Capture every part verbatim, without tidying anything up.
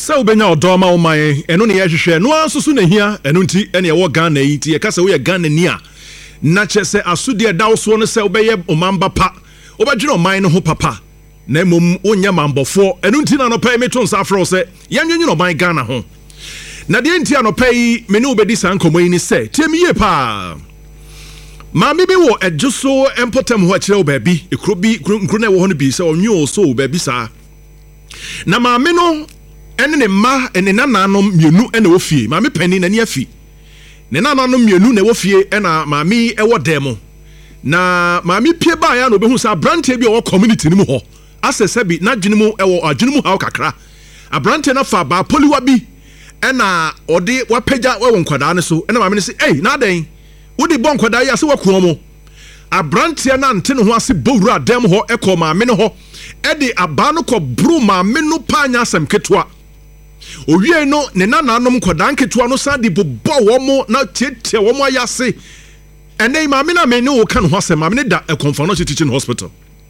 So benya odoma o mai eno ne yehwehwe no ansusu na hia eno nti ene ye wo Ghana yi ti ye kasa wo ye Ghana ni a na chese asode dawso no se obeye omamba pa obadwene oman no ho papa na mom onya mambofo eno nti na no pay meto nsa afro se yanwenyu no oman Ghana ho na de nti ano pay me ne obedi san komo yi ni se tiemiye pa ma mi bi wo edjuso empotem ho akire obabi ekro bi nkro na wo ho no bi se onwo so obabi sa na ma me no ene ne ma ene nananom mienu ene wo fie ma me pani na ni afi ne nananom mienu na wo fie ena ma mi ewo demo na ma mi pie ba ya no behu sa brante bi o community ni mu ho asese bi na dwene mu ewo adwene mu ha kakra abrante na fa ba poliwa bi ena ode wapeja wo nkwada ne so ena ma me ne se eh na den wo di bon nkwada ya se wakuo mo abrante na nte ne ho ase bowura dem ho ekọ ma me ne ho ede aba no kọ bru ma me no pa nya asem ketwa owie no ne nananom kodan ketua no sa de bobọ wo na tete wo mo ayase ene ma me na me ne wo kan ho asem ma me da a Comfort Teaching Hospital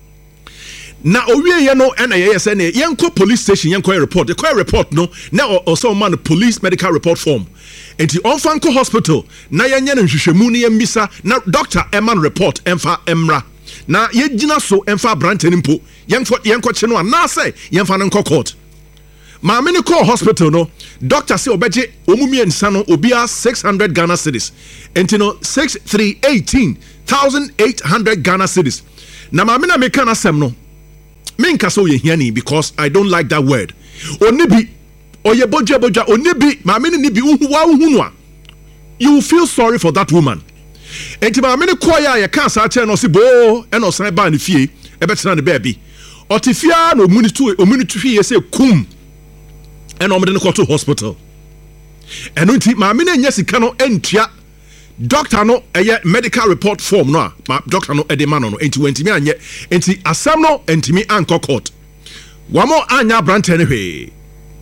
na owie ye no ena ye yese ne yenko police station yenko report the call report no na also man police medical report form enti onfanko hospital na yenye ne nhwehwemu ne yembisa na doctor eman report emfa emra na yegina so emfa brand tenimpo yenko yenko che no na say yemfa ne nko court ma me ne call hospital no doctor say obeje omumie nsa no obia six hundred Ghana cedis enti no six three eighteen thousand eight hundred Ghana cedis na ma me na me kan asem no me nka so ye hiani because I don't like that word onibi oye boja boja onibi ma me ne bi uhu wa uhu no a you feel sorry for that woman enti ma me ne call ya ye kan sa che no se bo e no san ba ne fie e betena ne baby otifia no omunitu omunitu fie se kum and I'm in the hospital. And until my mina nyesika no entia doctor no a medical report form no doctor no edema no enti wentimi anye enti asam no entimi anko court. One more anya brand anyway.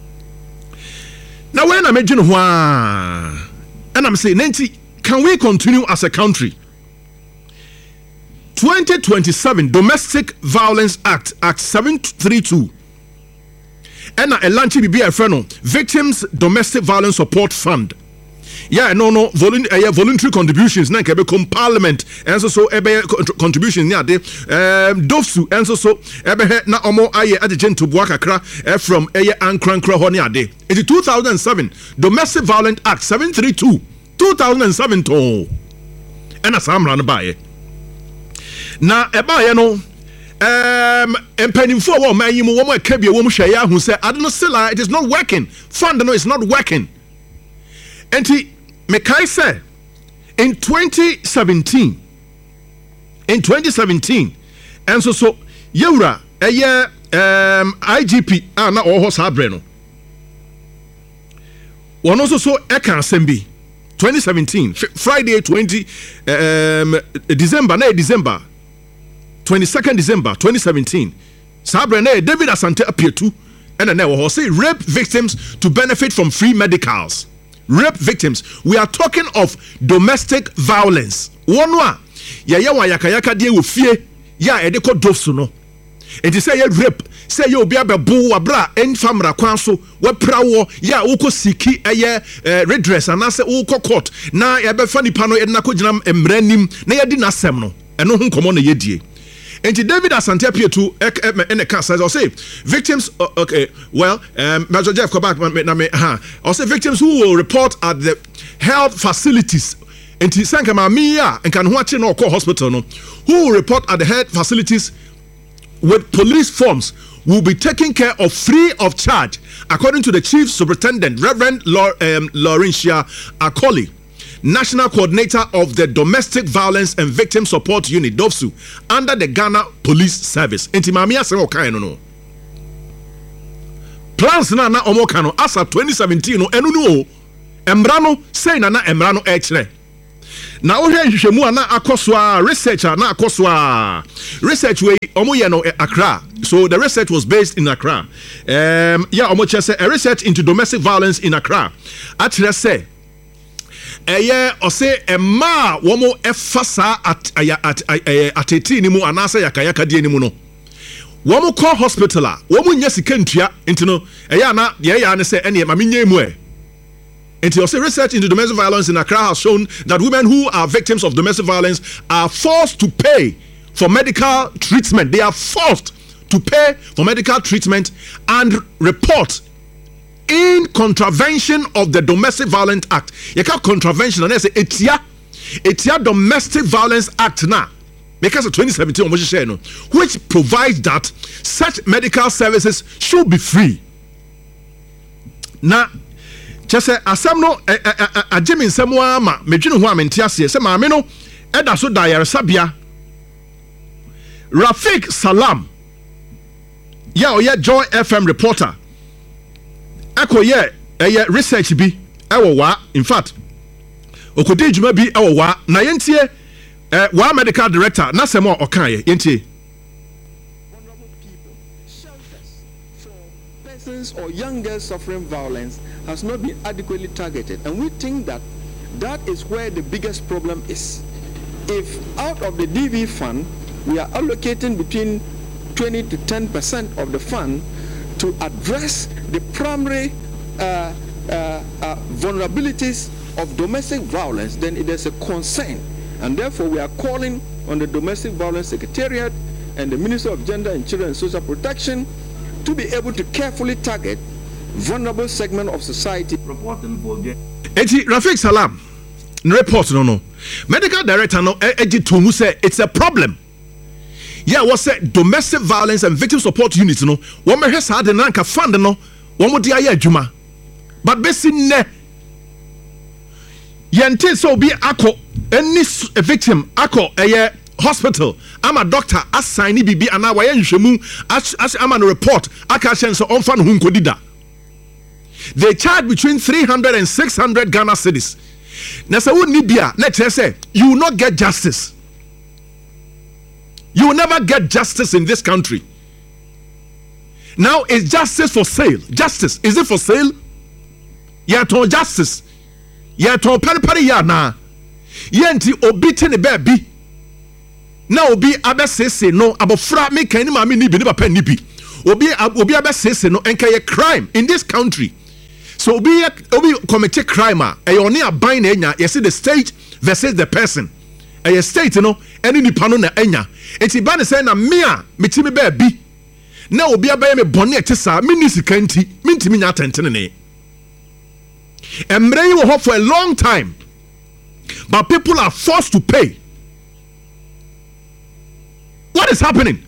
Now when I'm making ho and I'm saying Nancy, can we continue as a country? twenty twenty-seven Domestic Violence Act Act seven thirty-two and a lanchi bibi a friend Victims Domestic Violence Support Fund. Yeah, no, no, voluntary, uh, voluntary contributions. Na kebe come parliament and so so ebe contributions near de um dofsu and so so ebe na omo aye agent to buakakra from eye ankrankra ho near de. In two thousand seven Domestic Violence Act seven thirty-two two thousand seven to and a samra no baye. Na eba ye no Um, and penning for one man, you want to keep your woman share who said, I don't know, still, it is not working. Fund, no, it's not working. And he, Mekai said, in twenty seventeen, in twenty seventeen, and so, so, Yura, a year, um, I G P, ah, not all horse habreno. One also so, Eka Sembi, twenty seventeen, Friday, twenty, um, December, no, December. twenty-second December twenty seventeen Sabrina David Asante appeared to and then we say rape victims to benefit from free medicals. Rape victims, we are talking of domestic violence. One wa ya ya wa yakayaka die wo fie ya e de ko dofso no enti say ya rape say ya obi abebu wabra enfamra kwan so wapra wo ya wo ko siki eye redress and say wo ko court na ya be fa nipa no e na ko gina emranim na ya di na sem no eno ho nkomo na yedie. And David Asante appear to in the cast as I say victims uh, okay well um Major Jeff come back I'll say victims who will report at the health facilities and Sanka Mia and can watch in or call hospital no who will report at the health facilities with police forms will be taken care of free of charge according to the Chief Superintendent Reverend um, Laurentia Akoli, National Coordinator of the Domestic Violence and Victim Support Unit, D O V S U, under the Ghana Police Service. Enti mamia se okan no. Plans na na omoka no as of twenty seventeen no enu no embra no say na na embra no e kire. Na ohwe nhwehwemu na akoso a researcher na akoso a research we omo ye no Accra. So the research was based in Accra. Um yeah omo che say a research into domestic violence in Accra. Actually say eye ose ema womo efasa at at ateti ni mu anasa yakayaka die ni mu no Womu call hospital a womu nya sika ntua enti no eya na ye ya ne se ene ma menye mu e. Enti also research into domestic violence in Accra has shown that women who are victims of domestic violence are forced to pay for medical treatment. They are forced to pay for medical treatment and report in contravention of the Domestic Violence Act. You can't contravention and they say etia etia Domestic Violence Act now. Because of twenty seventeen which provides that such medical services should be free. Now, just say asem no a Jimmy Samoa ma medwene ho amentiase se maame no eda so da yare sabia Rafiq Salam ya oye Joy F M reporter akoye eye research bi ewo wa in fact okodi djuma bi ewo wa na yentie Uh, one medical director, not some more okay, yenti. Vulnerable people, shelters for persons or young girls suffering violence has not been adequately targeted, and we think that that is where the biggest problem is. If out of the D V fund we are allocating between twenty to ten percent of the fund to address the primary uh, uh, uh, vulnerabilities of domestic violence, then it is a concern. And therefore, we are calling on the Domestic Violence Secretariat and the Minister of Gender and Children and Social Protection to be able to carefully target vulnerable segment of society. Eti Rafiq Salam, report no no. Medical director no eji tomu say it's a problem. Yeah, what said domestic violence and victim support unit no. One me hesa de nanka fund no. One mo di aye adwuma. But besi ne. Yente so be ako any victim ako eye hospital. I'm a doctor assign bibi ana wa yenhwemu as as am an report aka shenso onfa no hu nkodida. They charge between three hundred and six hundred Ghana cedis. Na se woni bia na tell say you will not get justice. You will never get justice in this country. Now is justice for sale? Justice, is it for sale? Yeah, to justice. Yeah, to pari pari ya na. Yenti obi te ne baby. Na obi abesese no abofra me kan ni ma me ni bi ne papa ni bi. Obi obi abesese no enka ye crime in this country. So obi obi commit crime a e oni aban na enya. You see the state versus the person. E ye state no eni nipa no na enya. Enti ba ne say na me a me ti me baby. Na obi abaye me bone e tesa me ni sika nti me ntimi nya atentene ne. Emre will hold for a long time, but people are forced to pay. What is happening?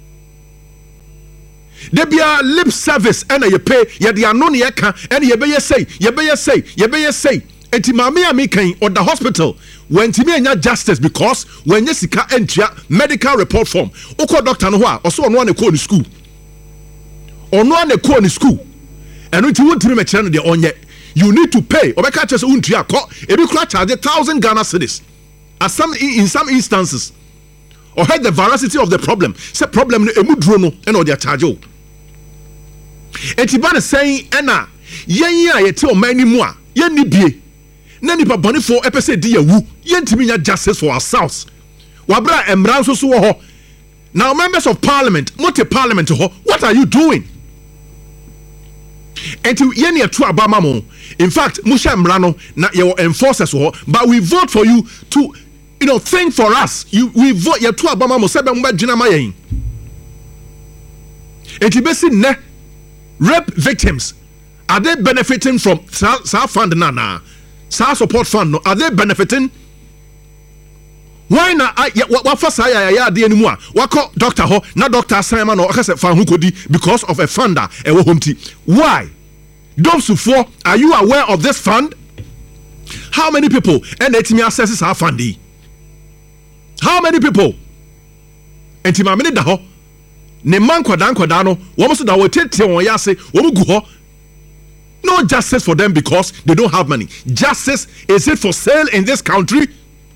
There be a lip service and you pay. Ya the unknown yeka and you be say, you be say, you be say. And timami amikan or the hospital when timi enya justice because when yesika entria medical report form. Oko doctor no wa also no one ko ni school. Ono an ko ni school. And unti won timi me kire no de onye. You need to pay. Obeka chese untua ko ebi kura charge one thousand Ghana cedis. As some in some instances. Or heard the veracity of the problem. Say problem no emu duro no and or their charge o. Enti ba na saying ena yen ya yete o man ni mu a yen ni bie. Na nipa bone for epese di yawu. Yen timi nya justice for ourselves. Wabra emra so so ho. Now members of parliament, multi parliament ho, what are you doing? Enti yen ya tu abama mo. In fact, Musha Mrano, na your enforcers, but we vote for you to, you know, think for us. You we vote your two Obama Moseba Jina Mayin. Etibesi ne rape victims. Are they benefiting from Sa Fund Nana? Sa support fund no? Are they benefiting? Why na what for saya ya de anymore? Wako doctor ho, na doctor Simon or Okase fan who could because of a funder e wo homti. Why? Those who for, are you aware of this fund? How many people and etimi accesses our fundi? How many people? Entima many da ho. Ne man kwada kwada no, wo so da wo tete won yase, wo gu ho. No justice for them because they don't have money. Justice, is it for sale in this country?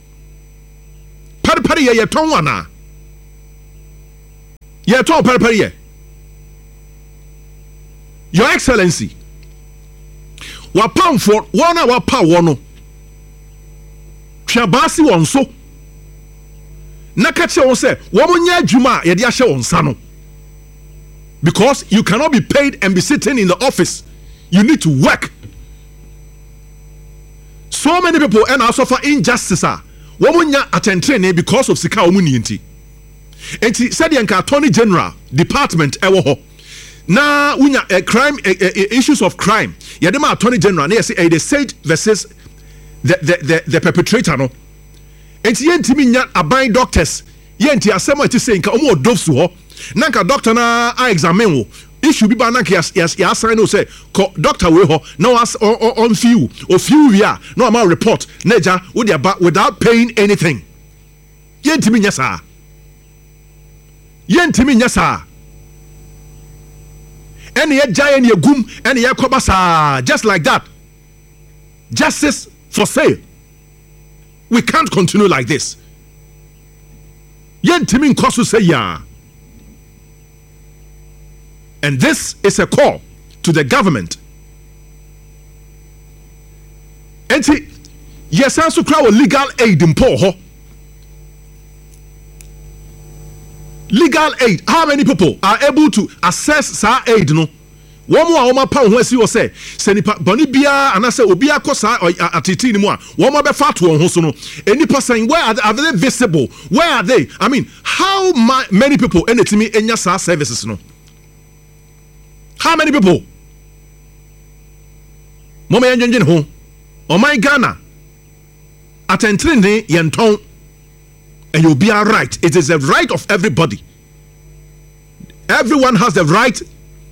Pari pari ye ton wana. Ye ton pari pari ye. Your Excellency, wapam for one wapa wono twabasi won so na ka che won se wo nya adwuma ye de ahye won sa no because you cannot be paid and be sitting in the office. You need to work. So many people and also suffer injustice are womunya attention because of sika omunienti. Enti said the attorney general department ewo ho. Na unya uh, crime uh, uh, issues of crime. Yadema attorney general na say uh, the state versus the the the, the perpetrator no. Enti yentimi nya aban doctors. Yenti asemo eti say nka omo odofsu ho. Na nka doctor na a examine wo. Issue be ba na yes yes ya sign no say doctor we ho no as on few or few we are no amount report neja wo dia ba without paying anything. Yentimi nya sa. Yentimi nya sa. Any ye giant ye gum any ye kobasa just like that. Justice for sale. We can't continue like this. Yentimi nkosu say ya. And this is a call to the government. Enti yes also crowd legal aid in poor. Legal aid. How many people are able to access sa aid no? One more one more pound when see say senipa boni bia and I say obi akosa atiti ni mu a one more be fat to ho so no. Any person where are they, are they visible? Where are they? I mean, how ma- many people enetimi enya sa services no? How many people? Mama yenjin ho. Oh my Ghana. Attentrine yenton. And you'll be all right. It is a right of everybody. Everyone has the right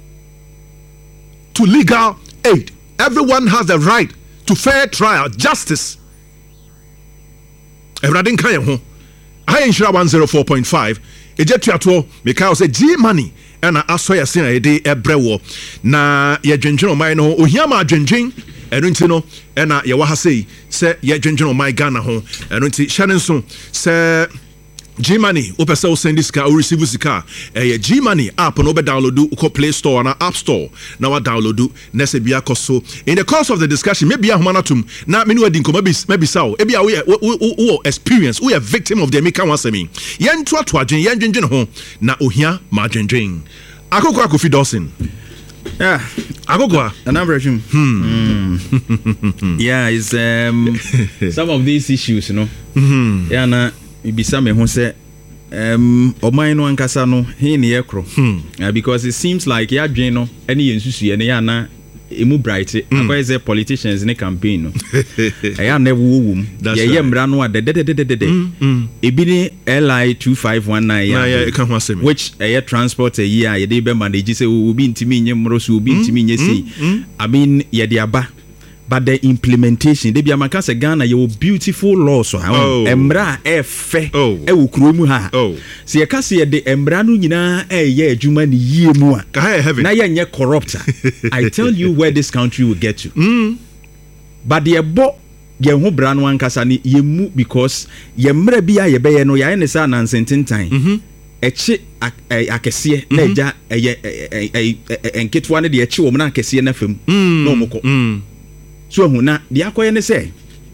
to legal aid. Everyone has the right to fair trial, justice. Everything can ho. I insure one oh four point five. Ejetuato because say G money and asoya sin a day ebrewo na ye dwendwen o mai no ohia ma dwendwen eno nti no na ye wa ha sei se ye dwendwen o mai Ghana ho eno nti hyane nso se G money opese o send this car o receive this car eh G money app no be download ko Play Store na App Store na wa download na se bia koso in the course of the discussion maybe ahoma natum na me no adi nko maybe maybe saw e bia we experience we a victim of the American wasemi yen to to adwen yen dwendwen ho na ohia ma dwendwen akoko Kofi Dawson. Yeah, Agogwa. Another regime. Hmm. Mm. Yeah, it's um some of these issues, you know. Hmm. Yeah, na ibisa me ho say um oman no ankasa no he ne yekro. Hmm. Because it seems like ya dwen no ene yensusu ne ya na emu bright akwa is politicians in a campaign no. Ya na wowum. Ye ye mra no de de de de de. Ebi ni L I two five one nine ya. Yeah, can one say me. Which a transport a year ye dey be manage say we be ntimi nye mro so be ntimi nye say. I mean ye dey aba. But the implementation, they be a makasa Ghana, you beautiful laws so oh. Emra e fe oh. e ukrumu ha. Oh. Si yakasi de emra nu nyina e ye adwuma ni yie mu a. Na ye nye corrupter. I tell you where this country will get to. Mm. But the ebo ye ho bra no ankasa ni ye mu because ye mra bia ye be ye no ya ne sa na nsententan. Mhm. Echi akese na eja eye enketwa ne de echi wo na akese na fam. No moko. Mm. So huna de akoye ne say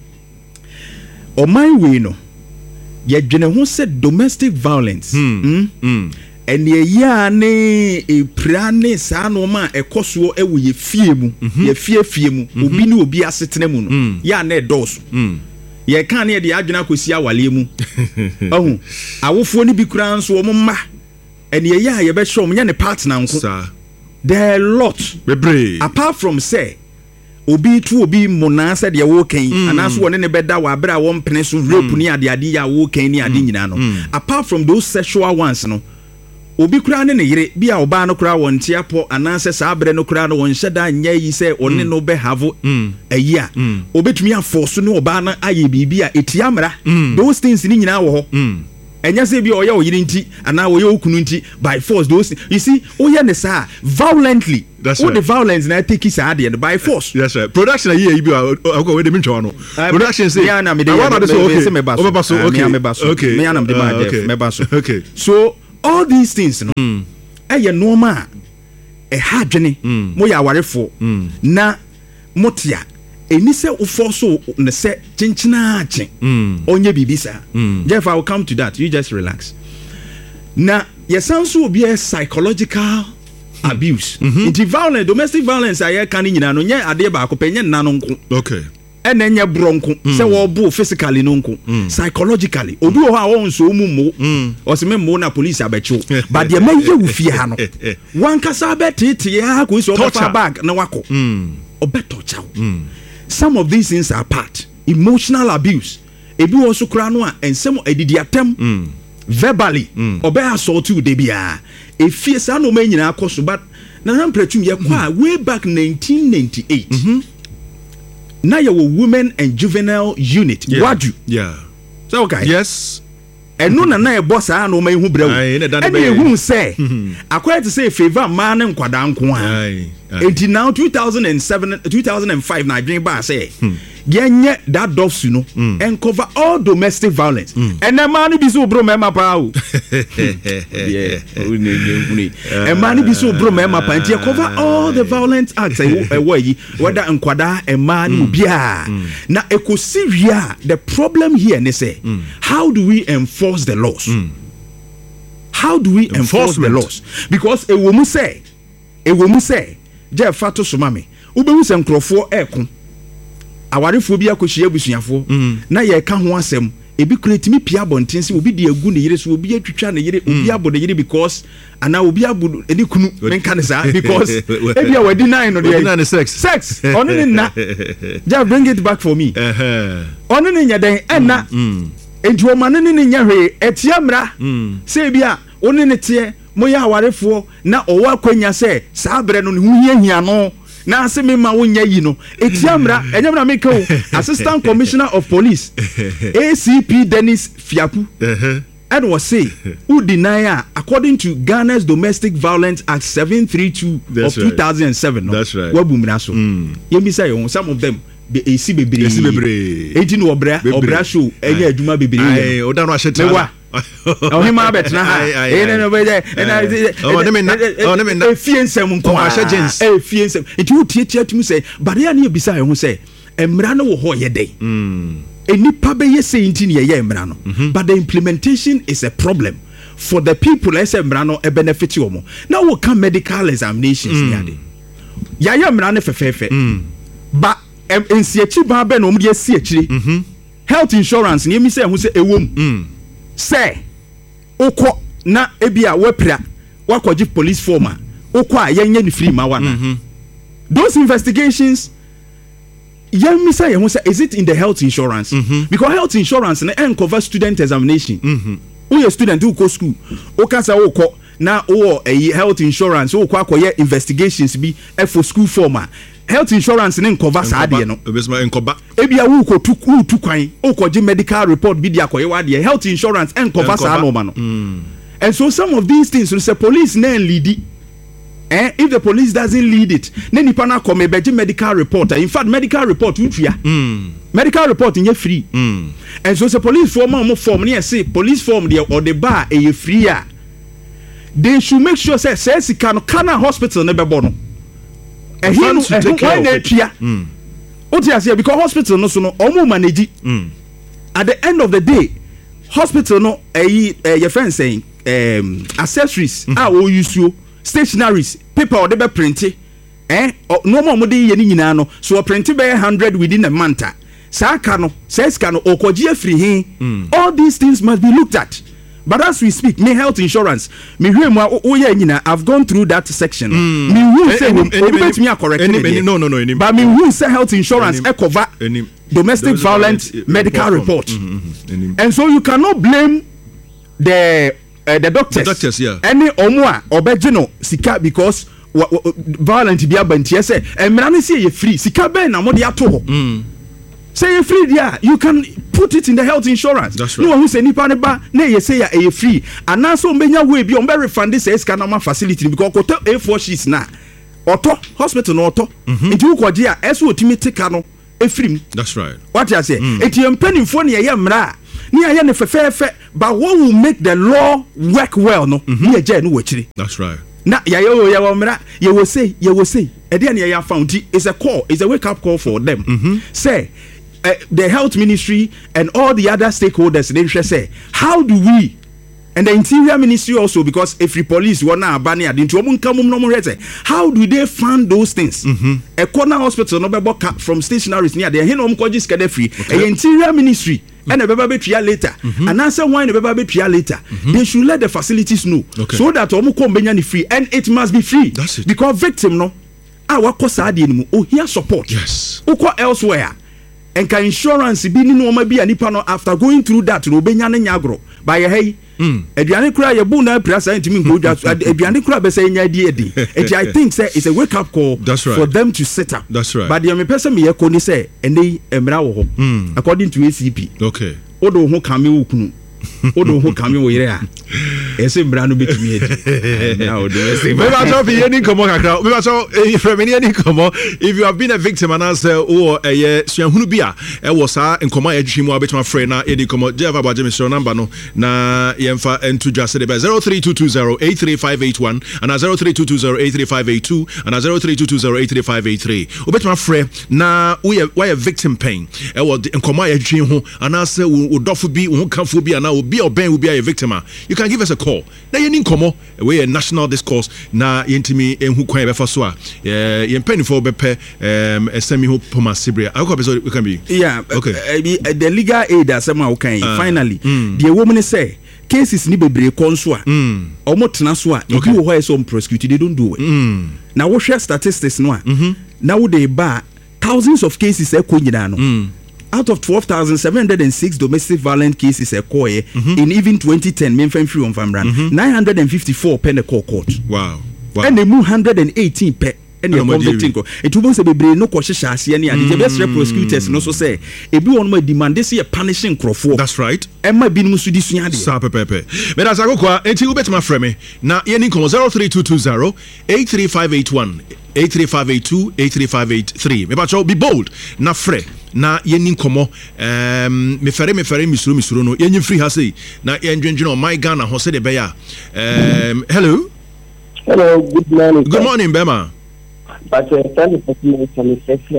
o my we no ye dwene ho say domestic violence mm mm ene ya ne e pra ne sa no ma ekoso e wo ye fie mu ye fie fie mu obi ne obi asetena mu no ya na edos ye kan ne de adwena kosi awale mu ahu awofo ne bi kura nso o mma ene ya ye be show nya ne partner nko there lot bebre apart from say obi tu obi mona said ya wo kan anaso woni ne beda wa bra wo mpene so rape ni ade ade ya wo kan ni ade nyina no apart from those sexual ones no obi kura ne ne yire bia oba no kura won tiapo anase sa abre no kura no won hyeda nya yi se oni no be have ayi a obetumi aforce no oba na aye bibi a etiamra those things ni nyina wo ho enya se bia oya oyire nti ana oya okunu nti by force those you see oya ne sa violently. That's all right. The violence na take is hard and by force. That's right. Production here you be okay we dey mention no. Production say yeah na me dey okay. Me baso okay. Me baso. Okay. Me anam dey okay. me baso. Okay. So all these things no eh ye normal eh hadwene mo ya warefo na motia eni se ufoso ne se chinchina achen onye bibisa. Jeff I will come to that. You just relax. Na ye sound so be a psychological abuse nti violence domestic violence aye kan nyina no nye ade ba ko penye nna no nko okay ene nye bronko se wo bu physically no nko psychologically obi ho a won so mu mo o se me mo na police abechu but de maye wo fie ha no wan kasa betete ha ko so ba bag na wako obeto chaw some of these things are part emotional abuse ebi wo so kra no a ensem adidi atem verbally obe assault you de bia e fie sa no ma nyina akoso but na na pretum ye kwa way back nineteen ninety-eight na ye wo women and juvenile unit yeah. wadu yeah so okay yes eno na na e boss a no ma hu brew and e hu say akwai to say favor man nkwada nko a enti now two thousand seven two thousand five na dream ba say genye that doves you know mm. and cover all domestic violence mm. and the man be so bro mema pa o yeah and man be so bro mema pa and cover all the violent acts e way whether nkwada e man bia na ekosiria the problem here ne say mm. how do we enforce the laws mm. how do we enforce the laws because e wo mu say e wo mu say je fato so mame ube hu se nkrofo ekon awarefo bi akohia busuafo na ye ka ho asem ebi kuretimi pia bontense obi de agu ne yire so obi atwitwa ne yire obi abo ne yire because ana obi abo eni kunu menka ne sa because ebi a wadi nine no de sex sex ono ne na just bring it back for me eh ono ne nya den ena enti o mane ne nya hwe etia mra se bi a ono ne tie moya awarefo na owo akwanya se sa bre no ne hu hia hia no na se me ma wonya yi no etiamra enyamra me ka assistant commissioner of police A C P Dennis Fiapu and was say who deny according to Ghana's Domestic Violence Act seven thirty-two of two thousand seven. That's right. Wabumra so yemi say some of them be esi bebre esi bebre enti no obra obra show enye adwuma bebre eh oda no ahyetra oh him abet na ha eh no be there and oh ne me na oh ne me na fie nsem nko ahye jeans eh fie nsem enti wo tie tie tum say bare na ebisa ho say emra no wo ho ye den mm enipa be ye say enti ne ye emra no but the implementation is a problem for the people as emra no e benefit wo mo now we come medical examinations mm. yade ya ye emra no fefefe mm. ba ensiachi ba be no mo de si akire mhm health insurance ne mi say ho say ewom mm. say ukwo na ebia wepra wakoji police former ukwo a yenye ni free ma wana mm-hmm. those investigations yen mi say say is it in the health insurance mm-hmm. because health insurance na en cover student examination mhm we student who go school o ka say ukwo na o e health insurance ukwo akoye investigations bi e for school former health insurance ne cover saade no ebesma enkoba ebia wo ko tu ku tu kwan o ko medical report bi dia koye wade health insurance en cover sa no ma no and so some of these things so say police na lead eh if the police doesn't lead it then nipa na come be medical report in fact medical report utua mm. medical report nye free mm. and so say police form mo form na say police form there or the bar e free a they should make sure say say sika no kana hospital ne be bo no and he no when they tia what you say because hospital no so no omo manage mm. at the end of the day hospital no eh your friend saying um accessories ah o use you stationaries paper or they be print eh no more mo dey ye ni nyina no so print be one hundred within a month sa aka no says can okoji free hin all these things must be looked at. But as we speak, me health insurance, me I've gone through that section. Mm. Me who say me correct no no no but me who say health insurance e cover domestic violence medical report. Mm-hmm. And so you cannot blame the uh, the doctors. The doctors, yeah. Any omwa obejino sika because violent be abantie say e mra ne say you free sika ben na mo de ato ho. Say you free there, you can put it in the health insurance. That's right. No one who say nipa ne ba na ye say you free. And now so mbenya we bi on be refund this scanner facility because koto A four sheets na. Auto hospital no auto. Nti wo kwaje a eso otimi tika no e free. That's right. What you say? Eti empanimfo ne ye mra. Ni aye ne fefefe but what will make the law work well no? Ni eje no wachiri. That's right. Na ya yo ya wo mra ye wo say ye wo say e dey na ya found is a call, is a wake up call for them. Mm-hmm. Say Uh, the health ministry and all the other stakeholders in interest say how do we And the Interior Ministry also, because if the police were now banning it, how do they fund those things? Mm-hmm. A corner hospital, no be from stationaries near there, him just get free. The Interior Ministry. Mm-hmm. And the baby tria later, mm-hmm. and answer why the baby tria later. Mm-hmm. They should let the facilities know, okay. so that omu come benyani free, and it must be free. That's it. Because victim no, our cost adi ni mu, oh here support. Yes. Uko elsewhere, and can insurance be ni no maybe ani pano after going through that no benyani nyagro by a hey. Eduane kura ye bu na prasa ntimi go that eduane kura be say nya die di. I think say it's a wake up call right. for them to set up. That's right. But the me person me ye ko ni say ene emra wo ho. According to A C P. Okay. Odo ho kame wo kunu. Odo ho kame wo yire a. Ese mbra no betumi edi. Na odo ese. Me ba so fi ye ni komo kakra. Me ba so from any ni komo. If you have been a victim and as o eye suahunu bia e wo sa nkomo ya hwehwe mu abetuma frɛ na edi komo Jeva Baje Mister number no na yemfa entu dwase de be zero three two two zero eight three five eight one and zero three two two zero eight three five eight two and zero three two two zero eight three five eight three. Obetuma frɛ na we why a victim pain e wo nkomo ya hwehwe ho anase wo dofo bi wo kanfo bi ana obi oben wo bi a victim a you can give us a call. Na yeni nkomo we a national discourse na yentimi enhu kwan be fa so a ye penifo be pe um esemi ho Poma Sibria. I hope we can be. Yeah. Okay. Uh, uh, the legal aid asema okay. Uh, finally, mm. the woman say cases ni bebre konso a omo tena so a okay. Who is some prosecute they don't do it. Mm. Now we share statistics no a. Mm-hmm. Now they bar thousands of cases e ko nyina no. Mm. Out of twelve thousand seven hundred six domestic violent cases occur mm-hmm. in even twenty ten, Memphis free on Famran, mm-hmm. nine hundred fifty-four pen a court. Wow. Wow. And they move one hundred eighteen pe and you're convicting. It won't say be no question any and the best prosecutors no so say if you want my demand this year punishing Crawford. That's right. And my bin musudi sunyadi. Sa pepepe. But as I go kwa enti ubet ma frame na yeni komo zero three two two zero eight three five eight one eight three five eight two eight three five eight three. Me bacho be bold na fre na yeni komo um me fere me fere misuro misuro no yeni free ha say na yendwendwe no my Ghana ho se de be ya. Um hello. Hello, good morning. Good morning, Bema. But uh, tell me something sexy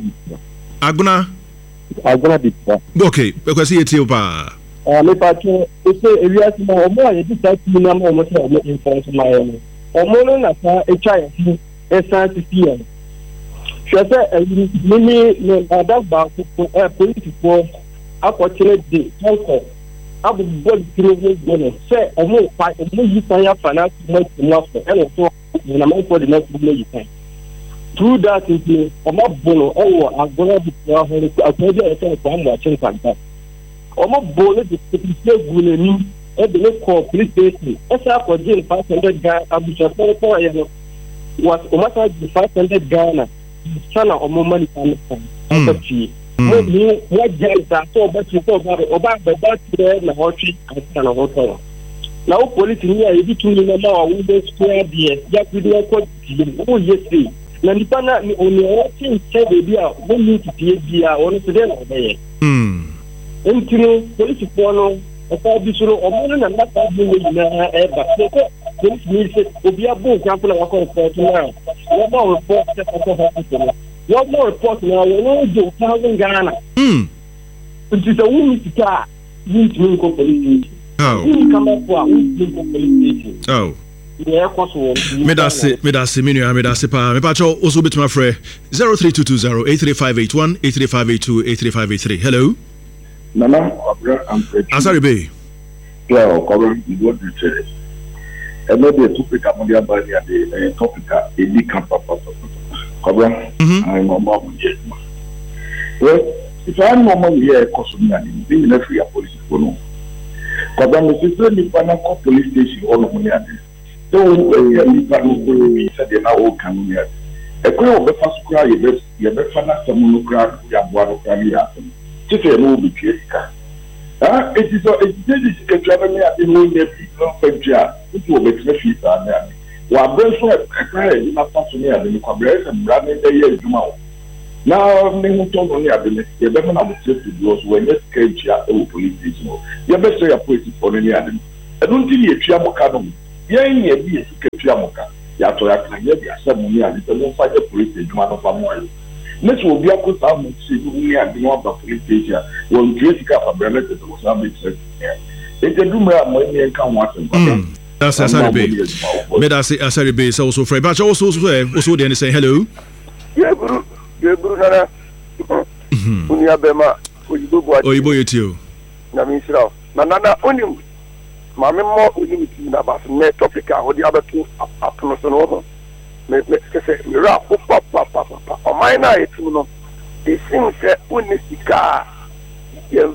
Aguna. Aguna before. Okay, because you tell pa. Uh, me pa to say if you ask me omo e dis type me na mo mo say omo inform my omo. Omo no na sa e try e sa ti see. Sure say me me me ada ba ko eh police for opportunity day conquer. Abu bol three gone say omo pa omo yi san ya finance money enough and so na my for the next money you through that into omo bolo owo Aguna before ho akoje e say kwa mo chin kwanta omo bolo the police gune ni e de no call police station e say akoje five hundred Ghana abuja for for e no was omo say five hundred Ghana sana omo money kan kan mo ni wa jenta so ba ti ko ba oba ba ba ti na hochi ata na hoto na o police ni ya ebi tun ni na ma wo be square there ya ku de ko ti o yesi na ni pana ni oni o ti se de bia wo ni ti ti bia o no se de na be mm entino police ko no o ta bi suro o mo na na ta bi ni na e ba ko police ni se obi abu kan ko na ko ko na wo ba o ko se ko ko what more report now? We know you thousand Ghana. Hmm. It is a woman to car. You need to go police station. Oh. You come up for we need to police station. Oh. Yeah, course. Me da se, me da se, me nua, me da se pa. Me pa cho also bit my friend zero three two two zero eight three five eight one eight three five eight two eight three five eight three. Hello. Nana, I'm Asari Bay. Yeah, cover you what you say. And maybe a topic I'm going to the topic a big papa. Kobra, I'm a mom yet. Well, if I'm a mom here, Cosmian, being a free police for no. Kobra, my sister, the Panama police station, all of me. So, you can be said in our old community. A queer of the first cry, you best, you better find out some monograph, you have one of family happen. Just a movie, Jessica. Ah, it is a traveling at the moon, every non-federal, which will be especially there. Wa brand so akra e na paso ni ade ko brand e brand e dey aduma o na me hu to no ni ade ne e be na mo trip to do so when just cage ya e police station o ye be so ya police for ni ade e don't think ye twa mo ka no ye ye bi e ka twa mo ka ya to ya kan ye bi asem ni ade so mo fa je police aduma no fa mo ayo ne so obi akosa mo si ni ade no ba police station won dress ka fa brand e to so am be It's a rumor when you come watching. That's a sorry bay. May I say a sorry bay so also free, but also also then say hello. Yeah, Guru, yeah, Guru Nana. Unia Bema, Uyibo, Oyibo too. Namisra. Nana Unim. Mamma more Unim about net topic or the other two afternoons over. Me say rap papa papa. O my night, you know. It seems that Unisika. I'm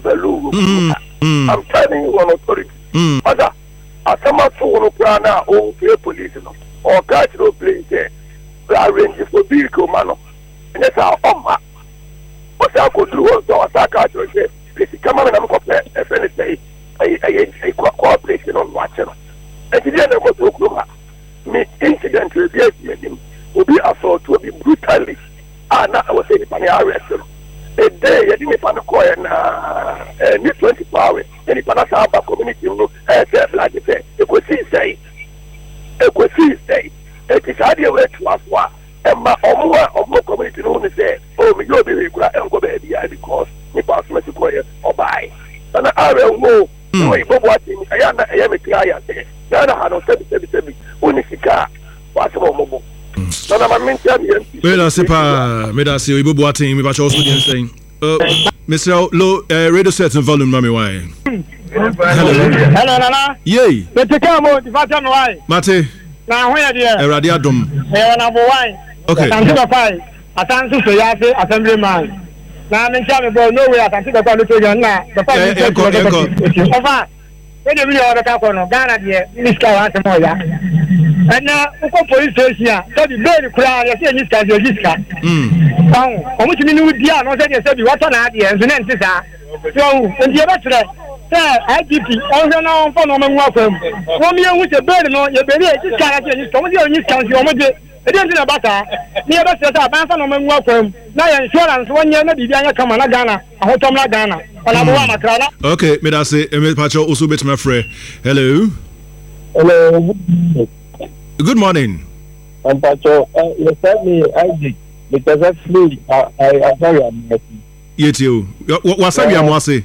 telling you on authority. Other, as some of the Prana or police or cultural place there, they arrange for vehicle man. And that's our Oma. What I could do was our cultural say, please come on and I'm going to say a cooperation on watching. And the end of what me incident will be will be assault will be brutally. Ah, now I was saying, arrest. A day, you didn't find a coin, uh, new twenty-four hours, and if I have a community, you like you say, you could see, say, you could see, say, it is idea way to us, what, and my own or more community, only say, oh, me go be regular and go baby, because me pass me to coin or buy. And I will move, no, you go watching, I am a client, then I had no seven, seven, seven, only cigar, what's more mobile. Well, I say, pa, me da say, we both watching. Me watch also the saying. Uh, Mister Low, uh, radio set and volume, mommy, why? Hello, hello, Nana. Yay. Let's come on. The fact why? Mate. Now where dear? A radiadum. Hey, number one. Okay. I'm super fine. I can't do so. Yase assemblyman. Now I'm in charge. No way. I can see the quality of your now. The fact is, over. When you really order Cacono, Ghana, dear, this guy wants more. And now, police station, so the very crowd, you see this guy, your disca. Hm. Oh, how much you know, dear, no, they said you what an idea, and then this are. So, and the other sir, I G P, also now for no man welcome. One year with a bird, no, you're very, this guy, you told me on this country, or maybe it isn't a butter. Near us, a band for no man welcome. Now, insurance, one year, maybe I come on Ghana, a hotel Ghana. Okay, me da say, me patcho also bet my friend. Hello. Hello. Good morning. I'm Pacho. Uh, you said me, I did, because actually, I, I, I sorry, I'm messy. Yet you. What's up, you say?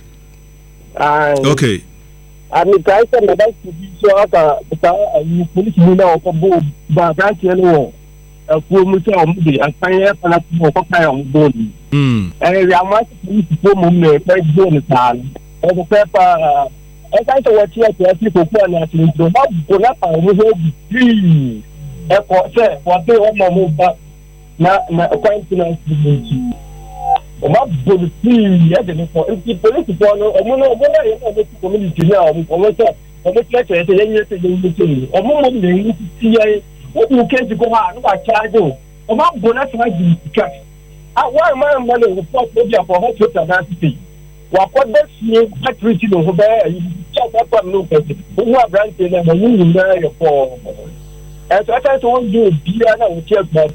Okay. I mean, I said that I should be so after the police now for both, but I can't know. A full mutual, I find out and I will fire on body. And I want to perform me, quite good time. And the paper. I can't watch here to people who are actually so not go up and we will be free. Airport, sir, what they want to move back. Now, my acquaintance is not good free. Yes, and for if the police is on a mono, what I have a community now, or what's up, or what's like a young yesterday, or more than you see. What you can to go out, what I do. I'm not going to catch. I want my money to put for her to advantage. What what you activity over there, you check up on no person who are granted them a new area for. And so I try to want you be another check that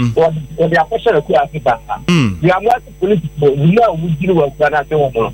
or the official of Africa. We are not political, we know we deal with that.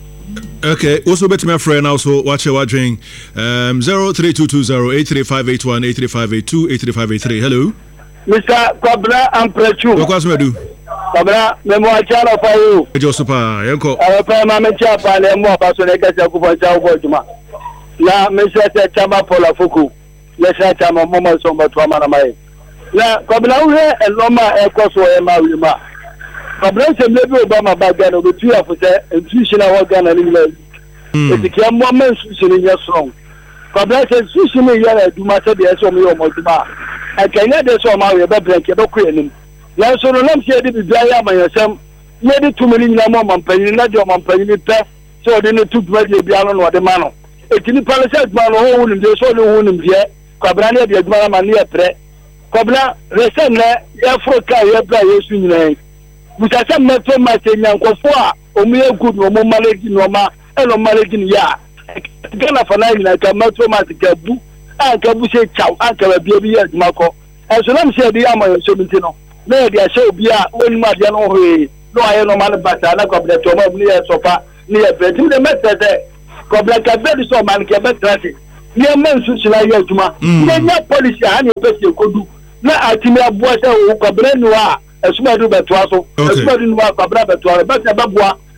Okay, also bet my friend also watch your watching um zero three two two zero eight three five eight one eight three five eight two eight three five eight three. Hello. Mister Kobra Amprechu. What was me do? Kobra, me mo achalo for you. Ejo super, yanko. Our pa ma me cha pa le mo pa so le ka cha ku fa cha ko juma. Na me se te chama pola fuku. Le sa chama mo mo so ma to ma na mai. Na Kobra u he e lo ma e ko so e ma wi ma. Kobra se me bi Obama ba ga no be tu afu se institutional organ ni le. E ti mo ma institution ni strong. Kobra se institution ni ya du ma se de so mo yo mo juma. I can't get so my break your queen. Now, so let me say the dry myself. Maybe two million more penny, not your penny pet, so then it took ready beyond what the man. It's in the palace man who in the solo wound here, Cabrania, the Admiral near pre. Cobra, resent Africa, your player swing. Which I said, Metro Martin and Cofoa, or me a good no more malady no ma, and no malady ya. Gana for nine like a Metro Martin Gabu. I can say chow, I can be a Marco. As long as the Amazon Sobitino, maybe I shall be a one Madiano way. No, I am no man, but I like the Tomo near Sofa, near Betty, the method there. Cobra can very so man can bet traffic. Near men should like Yajuma. Then your policy, and your best you could do. Now I think I was a Cobra Noir, a small do Betuaso, a small Noir Cobra Betuar, but a Babua,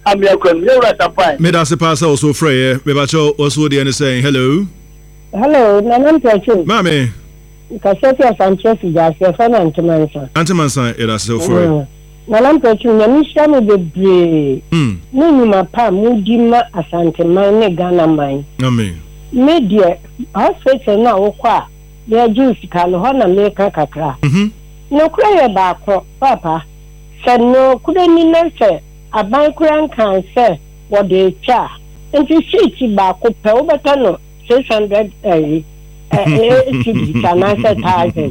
American, you're right, I'm fine. Me that's the pastor also frey. Me bacho also the end saying hello. Hello, Nanan Pachu. Mami. Kaseti ya Sanchez Jasi, Fana Antimansa. Antimansa, it has so frey. Nanan Pachu, Nyamisha me bebre. Hmm. Nini mapa mudima asante mine Ghana mine. Amen. Media, hospital na okwa. Ya juice kalo hona meka kakra. Mhm. No kura ye baako, papa. Se no kude ni nese. Aban kura kan se wode cha enti sheet baako pe obeta no six hundred eh eh sheet kana se thousand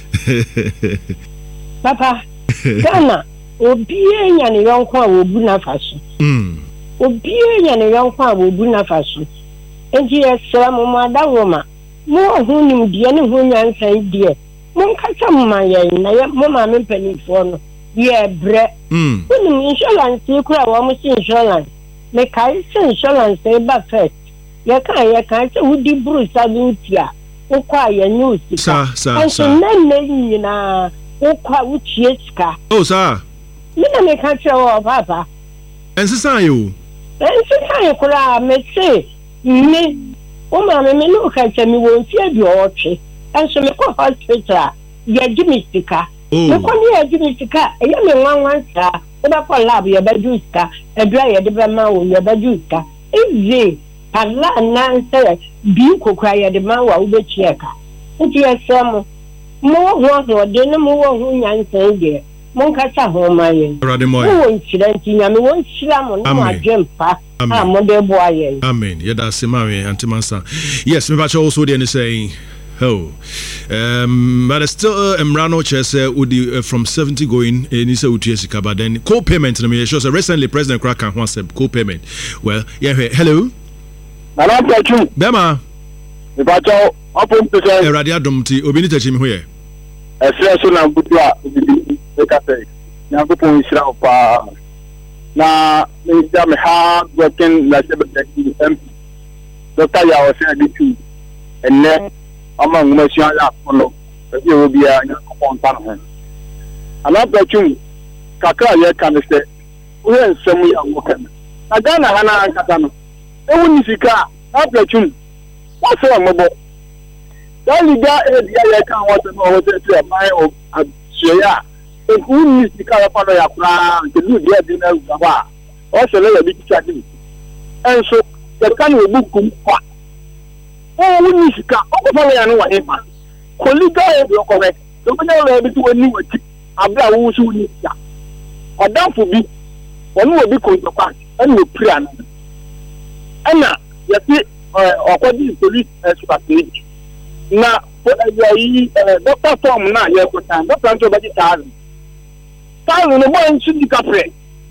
papa kana obi enya ne yonko a wobu na faso mm obi enya ne yonko a wobu na faso enti esra mo mada woma mo ohunim die ne ho nyansan die mo nkasa mma ye na ye mo ma me panifo no ye bre mm When insurance, you could have almost insurance. Make I say insurance, say, but first, you can't, you can't say, would the Bruce Alutia, who quiet news, sir, sir, and sir. so then, you know, who quiet which yes, car. Oh, sir. You don't make a show of Papa. And sister, you. And so I could have may say, me, oh, mamma, me look at me, won't fear your tree, and so make a hospital, yeah, Jimmy Sticker. No kwani ya jini sika eya me wan wan sa e ba ko lab ya ba juice e dry ya de ba ma wo ya ba juice easy pala na se bi kokra ya de ma wa wo be chieka nti ya sam mo ho ho de no mo wo ho nyansan de mo nka sa ho ma yen rade moy wo nchira nti nya me wo nchira mo no adwempa a mo de bo ayen amen ya da se ma we antimansa yes me ba cho also de say oh, um, but still, uh, Emrano Chese Udi uh, from seventy going in Isa Utiesika, but then co-payment. I mean, so recently President Krakan wants a co-payment. Well, yeah, hello. Hello, Pachu. Bema. The Pacho, open to say, Radia Dumti, Obinita Chim here. A session of Butua, the cafe. Now, go to Israel. Now, they have hard working like the M P. Doctor Yao said it too. And then, among Monsieur Lapolo, you will be a young fan. Another tune, Kaka, you can say, we are some young workers. Agana Hana and Katana. They wouldn't see car, after tune. What's wrong, Mobo? Only guy, I can't want to know what to apply or share. If who needs the car upon your plan to do their dinner, also let a big chatting. And so, the kind of book. Oh, we need to go. Oh, we are not here. Colleague, you are correct. Don't know between you and Abra who should need that. Or down for me, one will be going to pass and will pray. And now, you see, according to police expertise. Now, Doctor Tom, now, you have time. Doctor Anthony Thousand. Thousand, the boy should be captured.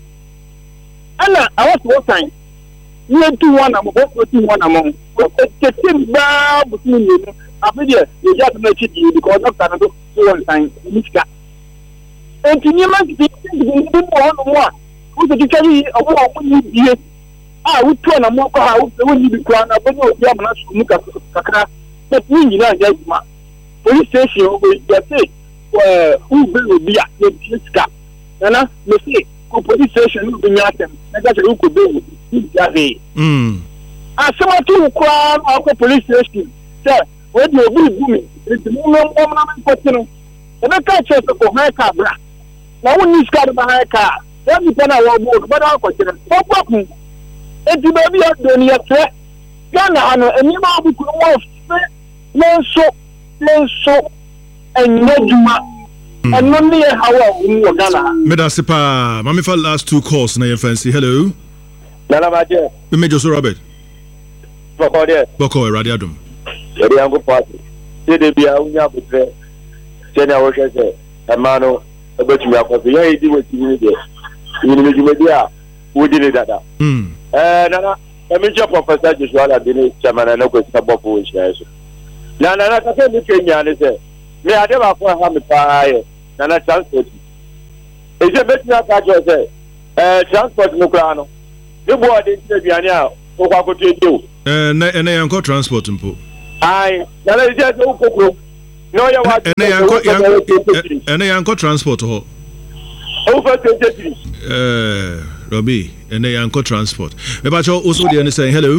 And now, I want to time. You have two one among both one among. The same bad between you. After you just make it because of Canada, one time, Miska. And to you, man, one who's the carry a war when you did. I would turn a mock out when you become a bit of Yamanas to Kakra, but we, you know, Jasma. Police station will just say, who will be at the Miska. And I may say, police station will be at them. And that's who could do it. Hmm. As someone to cry out police station, sir, when you will be booming, it's the moment of the and I can't just go high car. Now, when you start behind car, every time I walk, but I'll consider no problem. And you may be a donor threat. Ghana, and you know, we could walk, no so, no so, and no Juma, and no near how in Ghana. Medasipa, Mammy for last two calls, na your fancy. Hello. Nana, we made you Robert. Boko there. Boko, Radiadum. Very young party. Did they be a unya with Jenna workers? A man of a bit of a young idiot with you there. In the media, who did that? Hm. Eh, Nana, a major professor just one of the chairman and no question about which has. Nana, I can't be Kenya and say, may I never find him a fire, Nana transport. Is a bit not that you say, eh, transport Nucrano. The boy didn't say, Biania, or what could you do? And I am called transport impo. Aye, now it's just no cook. No, you want and I am called transport. Over twenty. Uh, Robbie, and they anchor transport. About your also the saying hello.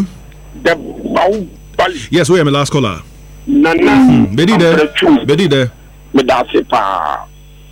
Yes, we are my last caller. Nana, Betty there, Betty there. Medase pa.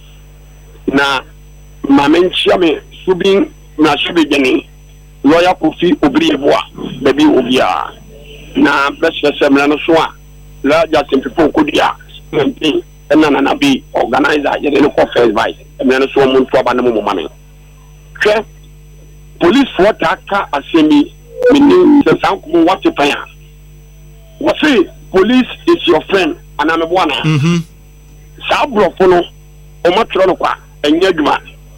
Na, mamen chiame subin na shibe geni. Lawyer Kofi Obrieboa, baby Obia. Na best semla no so a. La just people could ya. And nana be organizer, you know, first vice. And then so mun to aba na mo mame. Hwe police for taka asemi mini se sanku what pan ya. What say police is your friend and I'm a one. Mhm. Sa brofo no o matro no kwa enye adwuma.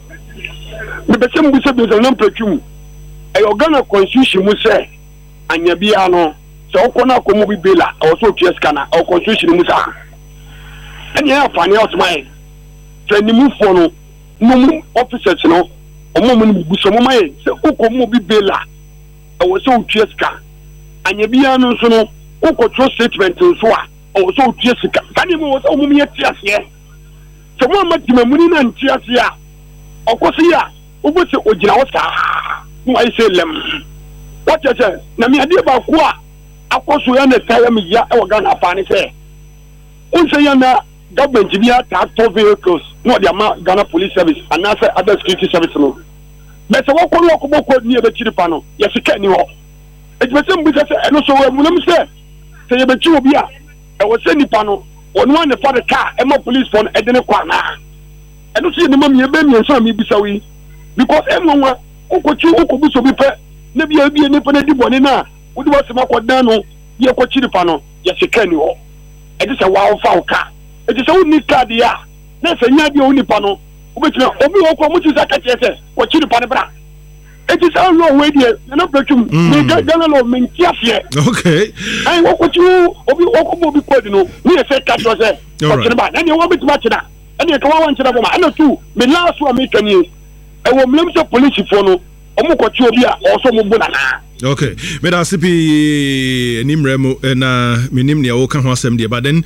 Me be se mu se be se no mpatwum. E organa constitution mu se anya bia no se okona akomo bi bela o so tue scanner o constitution mu sa. And yeah, funny out my friend move for no no officers no omo mo bu so mo mai se okomo bi bela e wo so tue scanner anya bia no so no okoto statement so a o so tue scanner kan mo wo so mo mi atiase se mo ma timamuni na ntiase a okosi a obo se ogina wo sa no ai se lem what you say na me ade ba ko a akoso ya na taya me ya e wo Ghana pa ni se on say ya na government bi ata vehicles no the ama Ghana police service and other security service no but se wo ko lo ko boko ni e be chiri pa no ye sika ni ho e be se mbu se eno so we munam se se ye be chi obi a e wo se nipa no onu an for the car e ma police phone e de ne kwa na eno so ye ni ma me be mi so mi bisa wi because e mo wa o ko chi o ko bu so bi pe na bi e bi ni pe na di boni na wo di wa se ma ko dan no ye ko chiri pa no ye sika ni ho e de se wa o fa o ka it is only card ya na se nya bi oni pa no obetina obi wo ko mutu saka chese ko chiri pa ne bra it is all no way there na platum me gana no me ntiafie okay ai wo ko chu obi wo ko mo bi ko di no we se ka cho se ko chiri ba na ne wo bitima chira ene ka wa wan chira ba ene tu me last one me kani e wo mlem se police fo no omo ko chu obi a o so mo bu na na. Okay, me da sipi nimremo na minim ne wo kan ho asem de but then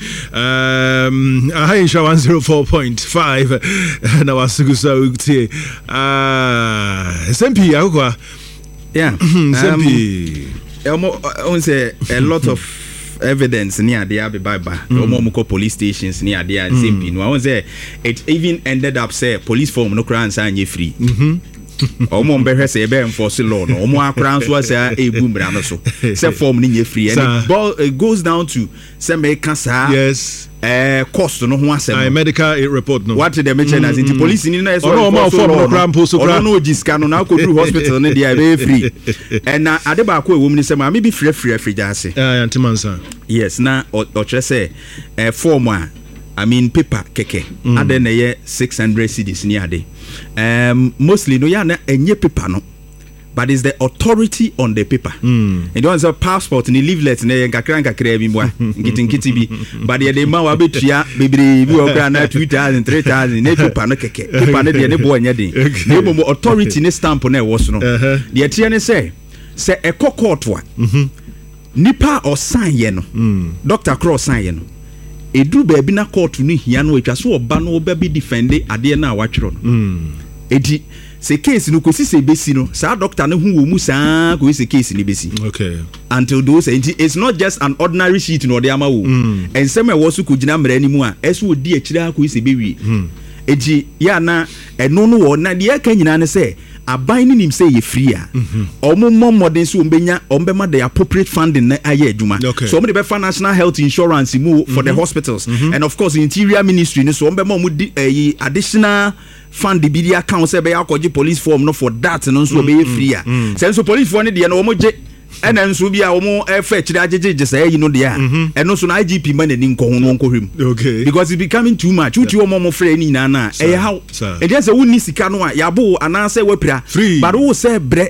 um I insha one oh four point five na wasugu so uti ah sempi akwa yeah sempi um on say a lot of evidence near the Abbey Baba, mm. police stations near the sempi no I want say it even ended up say police form no crime sign you free. Mhm. Omo mbehwe se ebe enforce law no omo akra nso ase ebu mbra no so se form ni nye free and it, it goes down to say make sa yes eh cost no ho asem I medical report no what the mention as in police ni na so no no form no crime post so no giska no na ko do hospital no dey be free and na ade ba ko ewom ni say ma me bi free free free jase eh antimansa yes na o kire say eh form a I mean paper keke mm. ade na ye six hundred cedis ni ade um mostly no ya na enye paper no but it's the authority on the paper mm. and don't say passport ni leaflet na nkakra nkakra bi mwa nkiti nkiti bi but ye dey ma wa betua bebre bi o kra na two thousand three thousand na paper no keke paper no de ne bo anya den na bo authority ni stamp na e wo so no de tie ne say say e court wa mhm nipa o sign ye no Doctor Cross sign ye no edu baby na court no hia no atwa so oba no oba bi defend ade na awatwero no mm edi se case no kosi se besi no sa doctor no hu wo mu sa ko se case ni besi okay until those it's not just an ordinary sheet no de ama wo and some e wo so ko gina mra ni mu a eso odi akira ko se bewi edi ya na eno no wo na de aka nyina ne se aban ni nim say ye free a omo modern so ombenya ombema the appropriate funding na aye adwuma so omo de be national health insurance mu for the hospitals and of course interior ministry ni so ombema omo di additional fund bi di account say be akoje police form no for that no so be free a say so police for ni de no omo je ena nso bi a omo efa chiri ajejeje say yi no de a eno so na I G P man ni nko ho no nko hwem okay because it's becoming too much uti omo omo frɛ ni na na e how e dey say woni sika no a yabo ana say wapira but wo say bre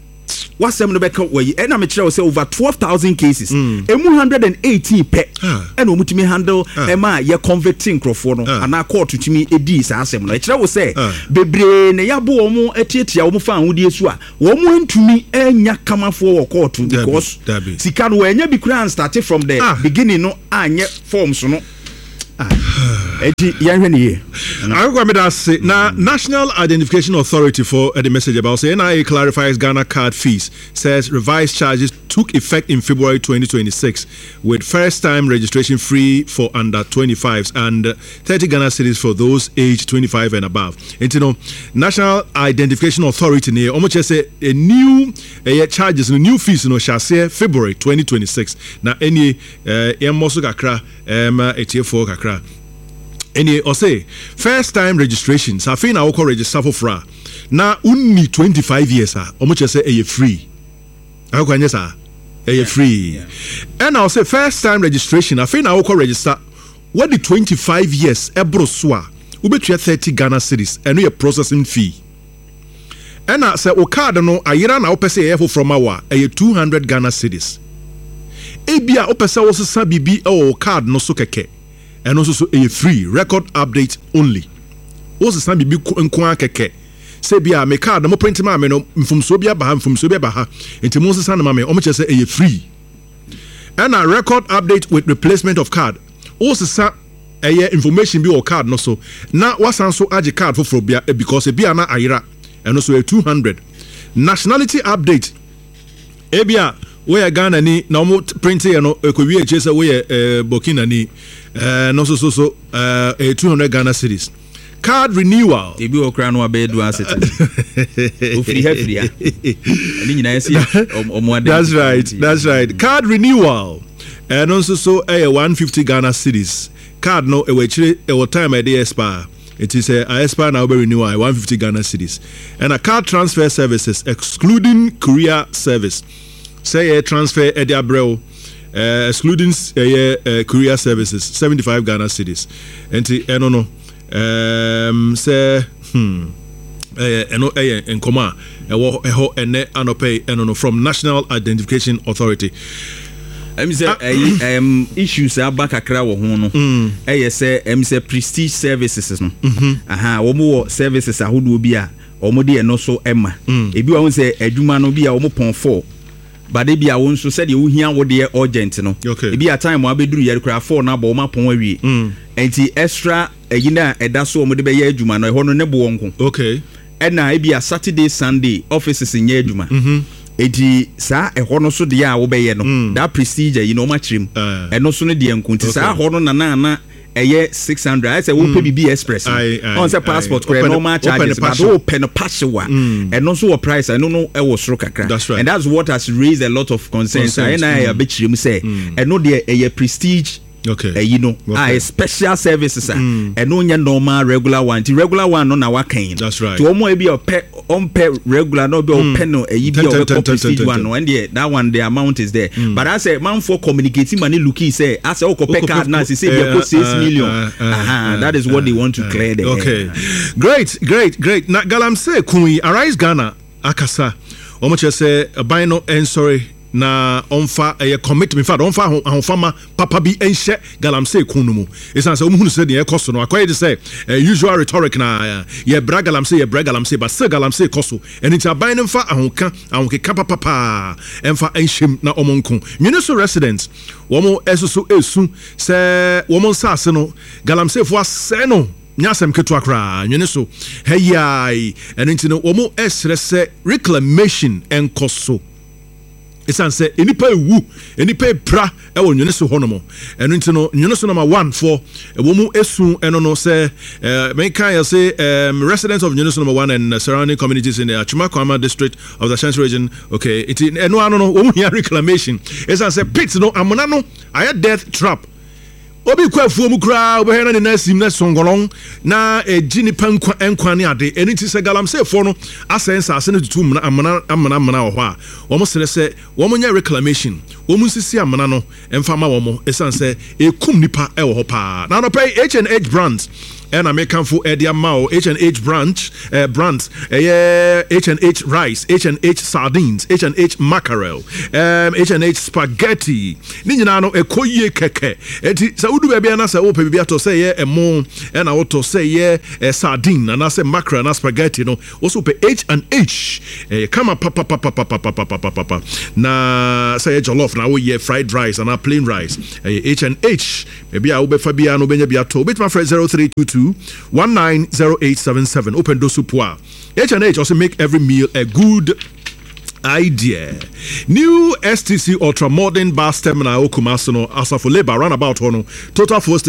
wasem no beka we ena me kire wo say over twelve thousand cases emu one hundred eighteen pe ena omo timi handle e ma ye convicting crofo no ana court timi edi sa asem no e kire wo say bebre ne yabo omo etietia omo fa anwudi esu a wo mo ntumi enya kamafo wo court because sika no enya bi kran start from the beginning no anye forms no eti yanhwe ne ye I go me say na National Identification Authority for uh, the message about say N I A clarifies Ghana card fees, says revised charges took effect in February twenty twenty-six with first time registration free for under twenty-fives and uh, thirty Ghana cedis for those aged twenty-five and above. And you know, National Identification Authority ne omo say a new uh, charges no new fees no shall say February twenty twenty-six. Na any uh emoso kakra um eighty-four kakra. Any or say first time registrations I feel na woko register for fra na unni twenty-five years ah omo che say e free I go nyesa e free and I say first time registration I feel na woko register what the twenty-five years ebro so a ubetua thirty Ghana cedis and no processing fee and I say o card no ayira na opese e from our e two hundred Ghana cedis ebia opese wo sesa bibi e o card no so keke and also so a free record update only. Also some be nkwa keke. Say bia me card mo print ma me no mfum so bia ba mfum so bia ba ha. Enti mo sesa na ma me o mo che say a free. And a record update with replacement of card. Also sa a information be or card no so. Na wasan so age card for bia because e bia na ayira and also a two hundred. Nationality update. E bia we Ghana ni na mo print e no e ko wi e che say we Burkina ni Uh, no so so so uh, a two hundred Ghana cedis. Card renewal. Ebi okra no abedu asset. Ofri hefri ya. Ani nyina yesi omo ade. That's right. That's right. Card renewal. And also so a one hundred fifty Ghana cedis. Card no e we chire e what time e dey expire. It is a expire now be renewal one hundred fifty Ghana cedis. And a card transfer services excluding courier service. Say a transfer e dey abrel. Uh, excluding uh, uh, courier services, seventy-five Ghana cedis. And I don't know. Um, say, hmm. Uh, no, eh, in Koma, eh, and eh, anopay, and no from National Identification Authority. I'm say, um, issues are back a crowd of one. Eh, say, I'm say prestige services. No, aha, or more services are who do be a or more dear no so Emma. If you want to say a Juma no be a omo pon four. But they be a one so said you hear what they are urgent no. Okay. It be a time where be do your craft for na bo ma pon awie. And the extra a yina e da so mo de be ye adwuma no e ho no ne bo wonko. Okay. And na e be a Saturday Sunday offices in ye adwuma. Mhm. Eti sa e ho no so de a wo be ye no. That procedure you know ma trim. E no so ne de enko nti sa ho no na na na eye six hundred. I say we pay B B Express. On say passport credit normal charges but we pay no passewa. And also a price I no know e was ro kakra. That's right. And that's what has raised a lot of concerns. I na e be chiri say and no there e prestige. Okay. Uh, you know, okay. uh, special services are mm. and no normal regular one. The regular one no na wakin. That's right. To almost be a pet on pet regular no be mm. pen a yibi or prestige one. And the that one the amount is there. Mm. But I say man for communicating money looking say I say okay pet card now say they put six million. Uh, uh, uh, that is what uh, they want to uh, clear there. Okay. Great, great, great. Na galamse kui arise Ghana akasa. Omo che say buy no and sorry. Na onfa a commitment fa onfa ahofama papa bi enhye galamsey kunumu esan say omuhunu say de ekoso no akoye de say usual rhetoric na ye bra galamsey ye bra galamsey but say galamsey koso eni ti aban nfa ahonka ahonkeka papa pa enfa enhyem na omonko municipal residents womo esusu esu say womo nsase no galamsey fo asɛ no nyasem ketu akra nwene so heyai eni ti no womo esre say reclamation enkoso esan say enipa ewu enipa pra e wo nwene so honomo eno nti no nwene so number one for e wo mu esu eno no say me kan ya say um, residents of nwene so number one and uh, surrounding communities in the Achumakwama district of the Ashanti region okay it eno ano no wo mu here reclamation esan say pit no amona no aye death trap obi kwafuo mu kra obehena ne nasim na songolon na ejini pankwa enkwa ne ade eni ti se galamsey fo no asensa ase ne tutu mna amana amana amana wo ha wo mo sere se wo mo nya reclamation wo mo sisi amana no emfa ma wo mo esan se ekum nipa e wo ho pa na no pay H and H brands ɛna mekanfo ɛde ama wo H and H branch uh, brands ɛyɛ H and H rice, H and H sardines, H and H mackerel, um, H and H spaghetti. Ni nyinaa no ɛkɔ yie kɛkɛ. Enti sɛ wodu baabi ana sɛ wopɛ biribi atɔ sɛ ɛyɛ ɛmo ɛna wotɔ sɛ ɛyɛ sardine anaasɛ mackerel na spaghetti no wɔso pɛ H and H ɛyɛ kama papa papa papa papa papa papa na sɛ ɛyɛ jollof na woyɛ fried rice ana plain rice ɛyɛ H and H maybe a wobɛfa bia no bɛnya bia to wobɛtuma frɛ zero three two two one nine zero eight seven seven open do supua. H and H also make every meal a good idea. New S T C Ultra Modern Bus Terminal Kumasi no Asafo Labour roundabout hono total force